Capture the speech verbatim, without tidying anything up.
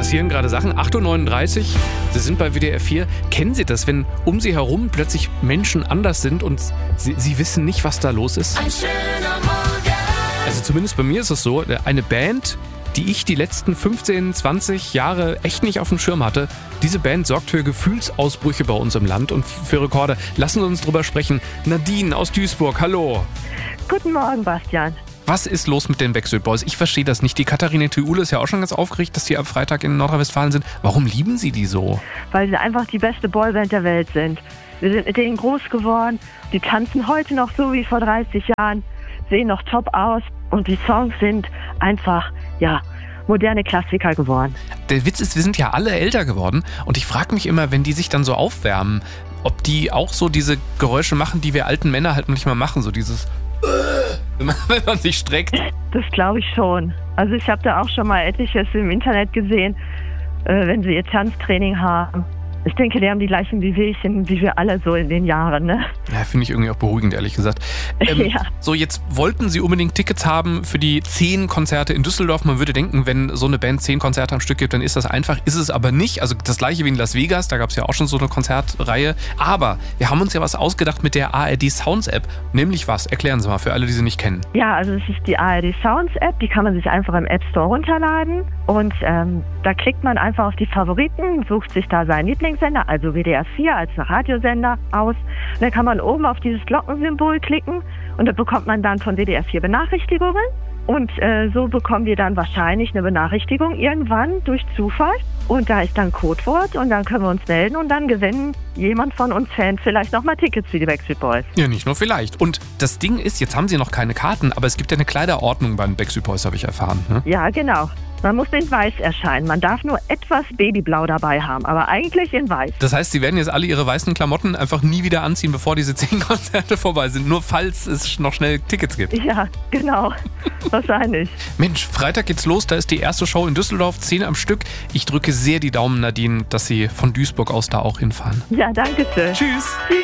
passieren gerade Sachen. acht Uhr neununddreißig, Sie sind bei W D R vier. Kennen Sie das, wenn um Sie herum plötzlich Menschen anders sind und Sie, Sie wissen nicht, was da los ist? Ein schöner Morgen. Also zumindest bei mir ist es so, eine Band, die ich die letzten fünfzehn, zwanzig Jahre echt nicht auf dem Schirm hatte, diese Band sorgt für Gefühlsausbrüche bei uns im Land und für Rekorde. Lassen Sie uns drüber sprechen. Nadine aus Duisburg, hallo. Guten Morgen, Bastian. Was ist los mit den Backstreet Boys? Ich verstehe das nicht. Die Katharina Thiule ist ja auch schon ganz aufgeregt, dass die am Freitag in Nordrhein-Westfalen sind. Warum lieben Sie die so? Weil sie einfach die beste Boyband der Welt sind. Wir sind mit denen groß geworden. Die tanzen heute noch so wie vor dreißig Jahren, sehen noch top aus und die Songs sind einfach, ja, moderne Klassiker geworden. Der Witz ist, wir sind ja alle älter geworden und ich frage mich immer, wenn die sich dann so aufwärmen, ob die auch so diese Geräusche machen, die wir alten Männer halt manchmal machen, so dieses wenn man, wenn man sich streckt. Das glaube ich schon. Also ich habe da auch schon mal etliches im Internet gesehen, äh, wenn sie ihr Tanztraining haben. Ich denke, die haben die gleichen Wehwehchen wie wir alle so in den Jahren, ne? Ja, finde ich irgendwie auch beruhigend, ehrlich gesagt. Ähm, ja. So, jetzt wollten Sie unbedingt Tickets haben für die zehn Konzerte in Düsseldorf. Man würde denken, wenn so eine Band zehn Konzerte am Stück gibt, dann ist das einfach. Ist es aber nicht. Also das gleiche wie in Las Vegas, da gab es ja auch schon so eine Konzertreihe. Aber wir haben uns ja was ausgedacht mit der A R D Sounds App. Nämlich was? Erklären Sie mal für alle, die sie nicht kennen. Ja, also es ist die A R D Sounds App, die kann man sich einfach im App Store runterladen. Und ähm, da klickt man einfach auf die Favoriten, sucht sich da seinen Lieblingssender, also W D R vier als Radiosender aus. Und dann kann man oben auf dieses Glockensymbol klicken und da bekommt man dann von W D R vier Benachrichtigungen. Und äh, so bekommen wir dann wahrscheinlich eine Benachrichtigung irgendwann durch Zufall. Und da ist dann Codewort und dann können wir uns melden und dann gewinnen jemand von uns Fans vielleicht nochmal Tickets für die Backstreet Boys. Ja, nicht nur vielleicht. Und das Ding ist, jetzt haben Sie noch keine Karten, aber es gibt ja eine Kleiderordnung beim Backstreet Boys, habe ich erfahren. Ne? Ja, genau. Man muss in weiß erscheinen. Man darf nur etwas Babyblau dabei haben, aber eigentlich in weiß. Das heißt, Sie werden jetzt alle Ihre weißen Klamotten einfach nie wieder anziehen, bevor diese zehn Konzerte vorbei sind. Nur falls es noch schnell Tickets gibt. Ja, genau. Wahrscheinlich. Mensch, Freitag geht's los. Da ist die erste Show in Düsseldorf, zehn am Stück. Ich drücke sehr die Daumen, Nadine, dass Sie von Duisburg aus da auch hinfahren. Ja, danke schön. Tschüss. Tschüss.